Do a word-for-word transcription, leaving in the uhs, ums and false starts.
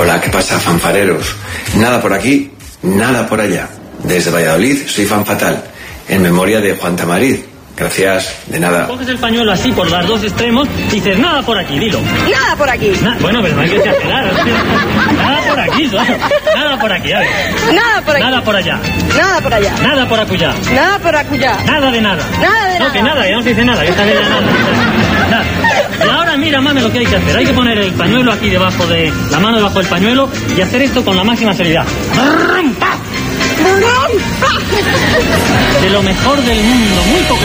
Hola, ¿qué pasa, fanfareros? Nada por aquí, nada por allá. Desde Valladolid soy fan fatal, en memoria de Juan Tamariz. Gracias, de nada. Coges el pañuelo así por los dos extremos y dices, nada por aquí, dilo. Nada por aquí. Na- bueno, pero no hay que exagerar. Nada por aquí, ¿no? Nada por aquí, a ver. Nada por aquí. Nada por allá. Nada por allá. Nada por acullá. Nada por acullá. Nada de nada. Nada de no, nada. que nada, ya no se dice nada, que esta vez ya nada. Nada. Y ahora mira, mame, lo que hay que hacer. Hay que poner el pañuelo aquí debajo de... La mano debajo del pañuelo y hacer esto con la máxima seriedad. De lo mejor del mundo, muy poco.